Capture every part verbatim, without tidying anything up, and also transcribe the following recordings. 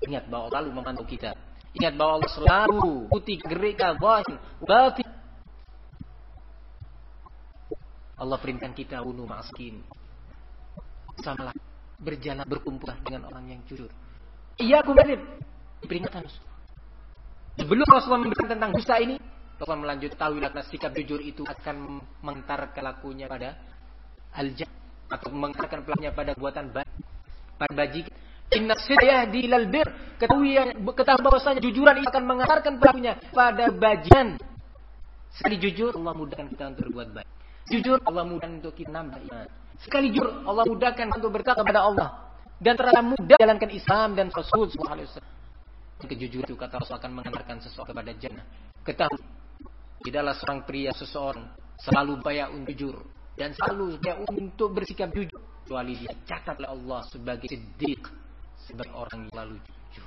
Ingat bahwa Allah selalu memantau kita. Ingat bahwa Allah selalu putih gereka batin batin. Allah perintahkan kita bunuh miskin. Samalah berjalan berkumpul dengan orang yang jujur. Iya, aku benar. Peringatan. Sebelum Rasulullah memberikan tentang dusta ini, Rasulullah melanjut tahuilah sikap jujur itu akan mengantarkan lakunya pada al-jannah atau mengantarkan pelakunya pada buatan baik, pada bajikan. Inna sidqa yahdi ilal bir. Ketahui ketahui bahwasanya jujuran itu akan mengantarkan pelakunya pada bajikan. Sekali jujur, Allah mudahkan kita untuk berbuat baik. Jujur, Allah mudahkan untuk kita nambah iman. Sekali jujur, Allah mudahkan untuk berkata kepada Allah. Dan ternyata mudah jalankan Islam dan Rasul sallallahu alaihi wasallam. Kejujuran itu kata Rasul akan mengantarkan seseorang kepada jannah. Ketahui, tidaklah seorang pria seseorang selalu upaya untuk jujur dan selalu upaya untuk bersikap jujur kecuali dia catat oleh Allah sebagai siddiq, sebagai orang yang selalu jujur.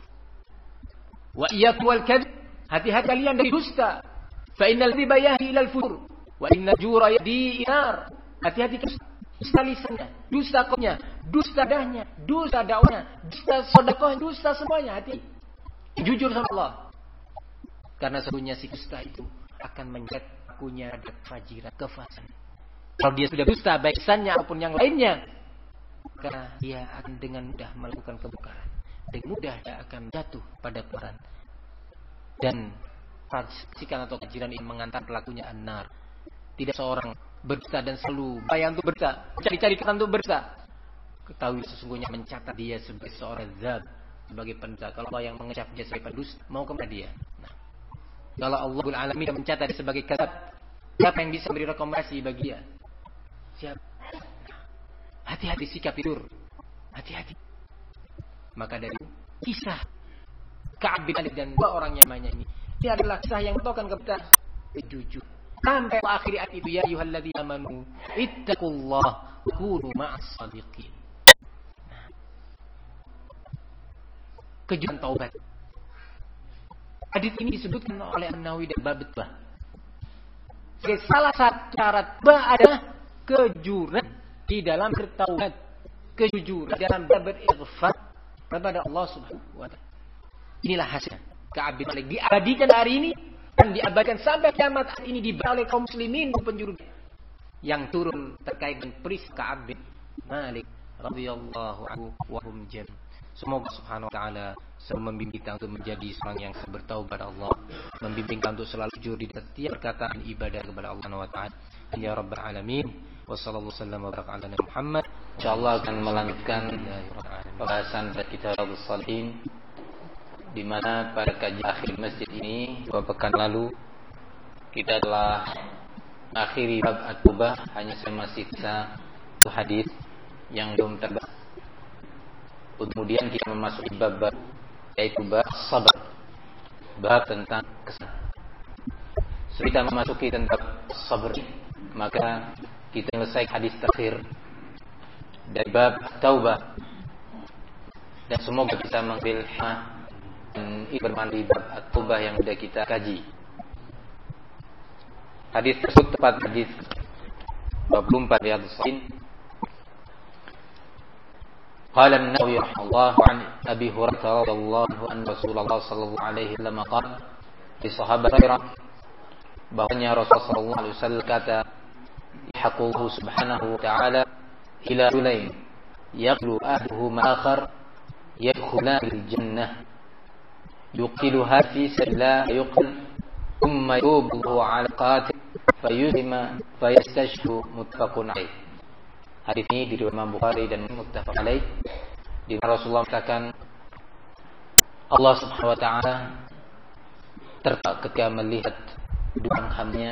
Wa iyyakum wal kadhib, hati-hati kalian dari dusta. Fa innal kadhiba yahdi ilal fujur wa inna jura yahdi inar. Hati-hati dusta lisannya, dusta qawlnya, dusta dahnya, dusta dakwahnya, dusta sedekahnya, dusta semuanya. Hati jujur sama Allah. Karena sesungguhnya si dusta itu akan menyeret akunya ada kefajiran, kefasikan. Kalau dia sudah dusta baik lisannya ataupun yang lainnya, karena dia akan dengan mudah melakukan kebukaran, dengan mudah dia akan jatuh pada peran dan fasikan atau kefajiran ini mengantar pelakunya an-nar. Tidak seorang berdusta dan selalu upaya untuk berdusta, cari-cari kata untuk berdusta, ketahui sesungguhnya mencatat dia sebagai seorang zat, sebagai pendusta. Kalau Allah yang mengecap dia sebagai pendusta, mau kemana dia? Nah, kalau Allahul Alamin mencatat dia sebagai kadzab, siapa yang bisa beri rekomendasi bagi dia? Siapa? Hati-hati sikap tidur, hati-hati. Maka dari kisah Ka'ab bin Malik dan dua orang yang lainnya ini, ini adalah kisah yang mentokan kepada jujur. Sampai akhir ayat itu, ya ayyuhalladzina amanu ittaqullaha wa kunu ma'as shadiqin. Kejujuran taubat. Hadis ini disebutkan oleh An-Nawawi dan Bab Taubat. Sebagai salah satu syarat taubat adalah kejujuran di dalam bertaubat, kejujuran dalam berighfar kepada Allah Subhanahu wa taala. Inilah hasil Ka'ab bin Malik diabadikan hari ini dan diabadikan sampai kiamat ini dibawa oleh kaum muslimin penjuru yang turun terkait dengan peristiwa Ka'ab bin Malik radhiyallahu anhu wa hum jam. Semoga Subhanahu wa taala selalu membimbing kita untuk menjadi seorang yang bertaubat Allah, membimbing kita untuk selalu jujur di setiap perkataan ibadah kepada Allah Subhanahu wa taala. Ya rabbal alamin. Wassallallahu wasallam wa baraka ala Muhammad. Insyaallah akan melanjutkan pembahasan dari Kitabus Shalihin, di mana pada kajian akhir masjid ini dua pekan lalu kita telah mengakhiri bab at-taubah, hanya masih sisa satu hadis yang belum terbahas. Kemudian kita memasuki bab baru, yaitu bab sabar, bab tentang kesabaran. Sebelum kita memasuki tentang sabar, maka kita selesai hadis terakhir dari bab taubah, dan semoga kita mengambil hikmah dan bermanfaat bab at-taubah yang sudah kita kaji. Hadis tersebut tepat hadis dua puluh empat Riyadhus Shalihin. قال النووي رحمه الله عن أبي هريرة رضي الله عنه أن رسول الله صلى الله عليه وسلم قال لصحابة هريرة bahwasanya Rasulullah sallallahu alaihi wasallam kata, yahqullahu subhanahu wa ta'ala ila rajulain yaqulu ahaduhuma akhar yadkhuluna fil jannah yuqiluha fi sabilillah yuqil thumma yubu ala qatil fayusima fayastashhu muttafaqun alaih. Hadis ini diriwayatkan Imam Bukhari dan muttafaq alaih, di mana Rasulullah katakan Allah Subhanahu wa taala tertawa ketika melihat dua hambanya